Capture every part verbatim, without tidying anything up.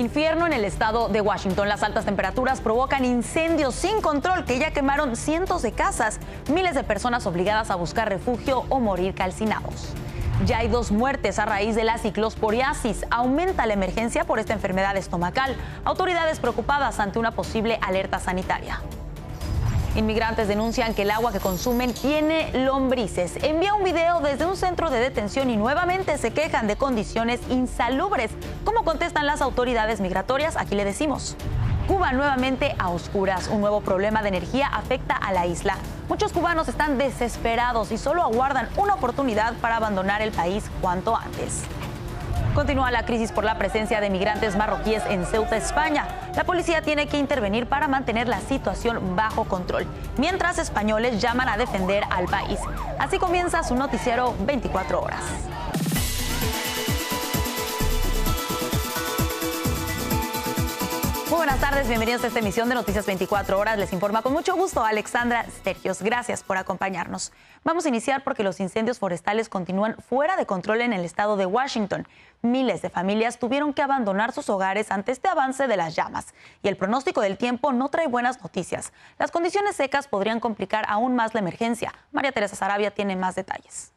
Infierno en el estado de Washington. Las altas temperaturas provocan incendios sin control que ya quemaron cientos de casas. Miles de personas obligadas a buscar refugio o morir calcinados. Ya hay dos muertes a raíz de la ciclosporiasis. Aumenta la emergencia por esta enfermedad estomacal. Autoridades preocupadas ante una posible alerta sanitaria. Inmigrantes denuncian que el agua que consumen tiene lombrices. Envía un video desde un centro de detención y nuevamente se quejan de condiciones insalubres. ¿Cómo contestan las autoridades migratorias? Aquí le decimos. Cuba nuevamente a oscuras. Un nuevo problema de energía afecta a la isla. Muchos cubanos están desesperados y solo aguardan una oportunidad para abandonar el país cuanto antes. Continúa la crisis por la presencia de migrantes marroquíes en Ceuta, España. La policía tiene que intervenir para mantener la situación bajo control, mientras españoles llaman a defender al país. Así comienza su noticiero veinticuatro horas. Muy buenas tardes, bienvenidos a esta emisión de Noticias veinticuatro horas. Les informa con mucho gusto Alexandra Stergios. Gracias por acompañarnos. Vamos a iniciar porque los incendios forestales continúan fuera de control en el estado de Washington. Miles de familias tuvieron que abandonar sus hogares ante este avance de las llamas. Y el pronóstico del tiempo no trae buenas noticias. Las condiciones secas podrían complicar aún más la emergencia. María Teresa Sarabia tiene más detalles.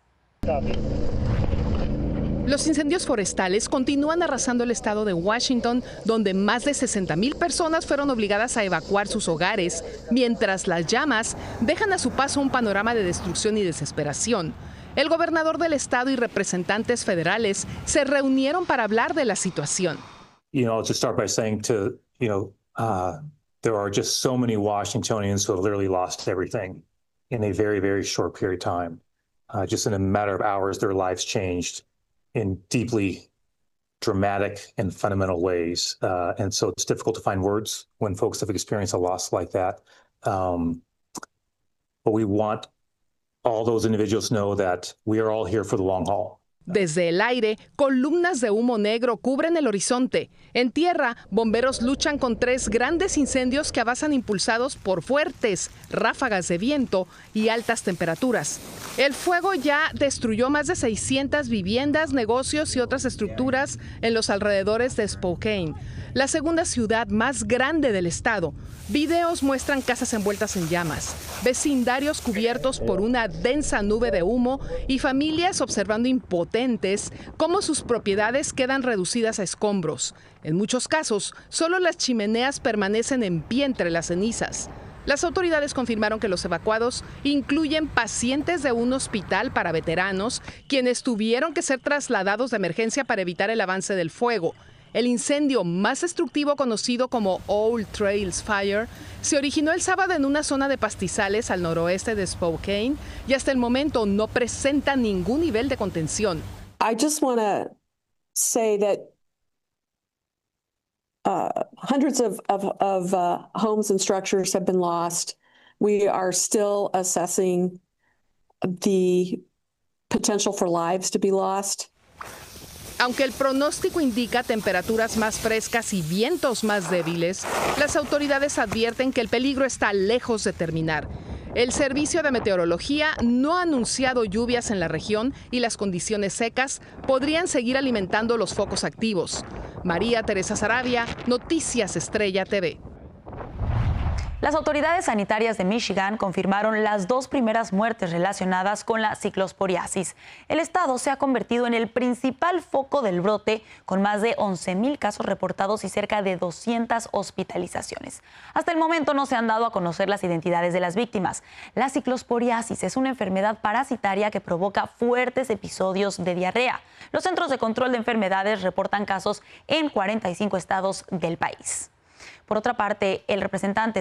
Los incendios forestales continúan arrasando el estado de Washington, donde más de sesenta mil personas fueron obligadas a evacuar sus hogares, mientras las llamas dejan a su paso un panorama de destrucción y desesperación. El gobernador del estado y representantes federales se reunieron para hablar de la situación. You know, to start by saying to, you know, uh, there are just so many Washingtonians who have literally lost everything in a very, very short period of time. Uh, just in a matter of hours, their lives changed in deeply dramatic and fundamental ways. Uh, and so it's difficult to find words when folks have experienced a loss like that. Um, but we want all those individuals to know that we are all here for the long haul. Desde el aire, columnas de humo negro cubren el horizonte. En tierra, bomberos luchan con tres grandes incendios que avanzan impulsados por fuertes ráfagas de viento y altas temperaturas. El fuego ya destruyó más de seiscientas viviendas, negocios y otras estructuras en los alrededores de Spokane, la segunda ciudad más grande del estado. Videos muestran casas envueltas en llamas, vecindarios cubiertos por una densa nube de humo y familias observando impotentes cómo sus propiedades quedan reducidas a escombros. En muchos casos, solo las chimeneas permanecen en pie entre las cenizas. Las autoridades confirmaron que los evacuados incluyen pacientes de un hospital para veteranos, quienes tuvieron que ser trasladados de emergencia para evitar el avance del fuego. El incendio más destructivo, conocido como Old Trails Fire, se originó el sábado en una zona de pastizales al noroeste de Spokane y hasta el momento no presenta ningún nivel de contención. I just want to say that uh, hundreds of, of, of uh, homes and structures have been lost. We are still assessing the potential for lives to be lost. Aunque el pronóstico indica temperaturas más frescas y vientos más débiles, las autoridades advierten que el peligro está lejos de terminar. El Servicio de Meteorología no ha anunciado lluvias en la región y las condiciones secas podrían seguir alimentando los focos activos. María Teresa Sarabia, Noticias Estrella T V. Las autoridades sanitarias de Michigan confirmaron las dos primeras muertes relacionadas con la ciclosporiasis. El estado se ha convertido en el principal foco del brote, con más de once mil casos reportados y cerca de doscientas hospitalizaciones. Hasta el momento no se han dado a conocer las identidades de las víctimas. La ciclosporiasis es una enfermedad parasitaria que provoca fuertes episodios de diarrea. Los Centros de Control de Enfermedades reportan casos en cuarenta y cinco estados del país. Por otra parte, el representante